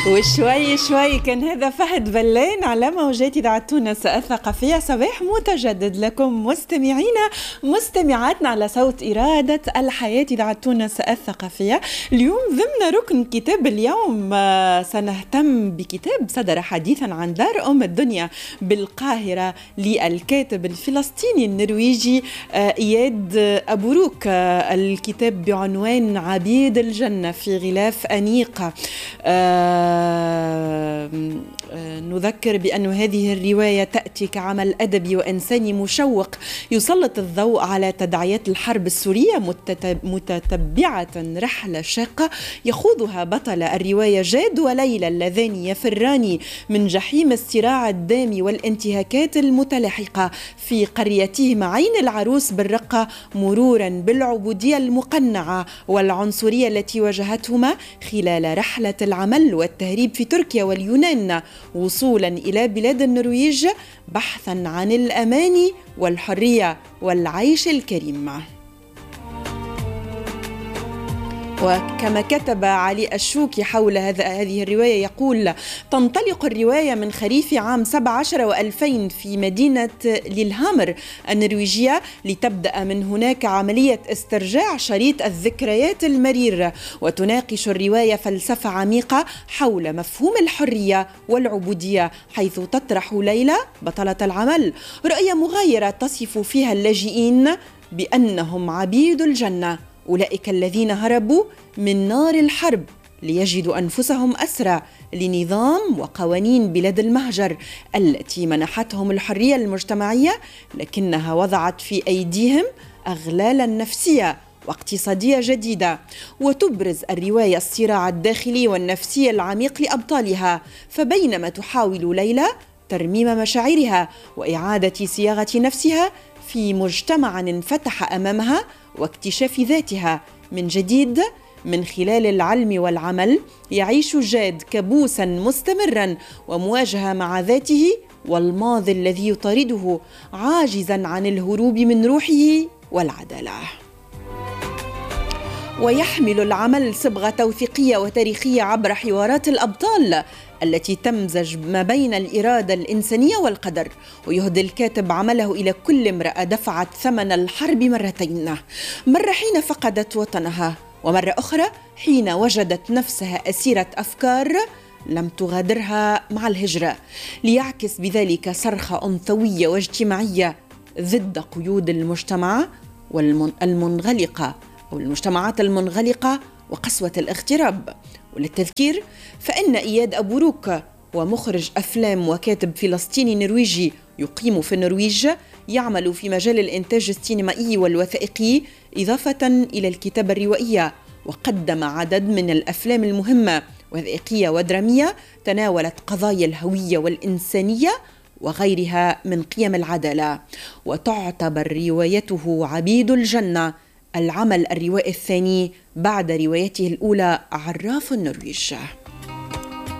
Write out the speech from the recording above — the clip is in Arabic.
وشوي شوي كان هذا فهد بلان على موجات إذاعة تونس الثقافية. صباح متجدد لكم مستمعينا مستمعاتنا على صوت إرادة الحياة إذاعة تونس الثقافية. اليوم ضمن ركن كتاب اليوم سنهتم بكتاب صدر حديثا عن دار أم الدنيا بالقاهرة للكاتب الفلسطيني النرويجي إياد أبوروك. الكتاب بعنوان عبيد الجنة في غلاف أنيق. نذكر بأن هذه الرواية تأتي كعمل أدبي وإنساني مشوق يسلط الضوء على تداعيات الحرب السورية متتبعة رحلة شاقة يخوضها بطل الرواية جاد وليلى اللذان يفران من جحيم الصراع الدامي والانتهاكات المتلاحقة في قريتهما عين العروس بالرقة، مرورا بالعبودية المقنعة والعنصرية التي واجهتهما خلال رحلة العمل والتهريب في تركيا واليونان، وصولا إلى بلاد النرويج بحثا عن الأمان والحرية والعيش الكريم. وكما كتب علي الشوكي حول هذه الرواية يقول: تنطلق الرواية من خريف عام 17 و2000 في مدينة ليلهامر النرويجية لتبدأ من هناك عملية استرجاع شريط الذكريات المرير، وتناقش الرواية فلسفة عميقة حول مفهوم الحرية والعبودية، حيث تطرح ليلى بطلة العمل رؤية مغايرة تصف فيها اللاجئين بأنهم عبيد الجنة، أولئك الذين هربوا من نار الحرب ليجدوا أنفسهم أسرى لنظام وقوانين بلاد المهجر التي منحتهم الحرية المجتمعية، لكنها وضعت في أيديهم أغلالا نفسية واقتصادية جديدة. وتبرز الرواية الصراع الداخلي والنفسي العميق لأبطالها، فبينما تحاول ليلى ترميم مشاعرها وإعادة صياغة نفسها في مجتمع انفتح أمامها واكتشاف ذاتها من جديد من خلال العلم والعمل، يعيش جاد كابوسا مستمرا ومواجهة مع ذاته والماضي الذي يطارده، عاجزا عن الهروب من روحه والعدالة. ويحمل العمل صبغة توثيقية وتاريخية عبر حوارات الأبطال التي تمزج ما بين الإرادة الإنسانية والقدر، ويهدي الكاتب عمله إلى كل امرأة دفعت ثمن الحرب مرتين، مرة حين فقدت وطنها، ومرة أخرى حين وجدت نفسها أسيرة أفكار لم تغادرها مع الهجرة، ليعكس بذلك صرخة أنثوية واجتماعية ضد قيود المجتمع المنغلقة أو المجتمعات المنغلقة وقسوة الاغتراب. وللتذكير فإن إياد أبوروك ومخرج أفلام وكاتب فلسطيني نرويجي يقيم في النرويج، يعمل في مجال الإنتاج السينمائي والوثائقي إضافة إلى الكتابة الروائية، وقدم عدد من الأفلام المهمة وثائقية ودرامية تناولت قضايا الهوية والإنسانية وغيرها من قيم العدالة. وتعتبر روايته عبيد الجنة العمل الروائي الثاني بعد روايته الأولى عراف النرويج.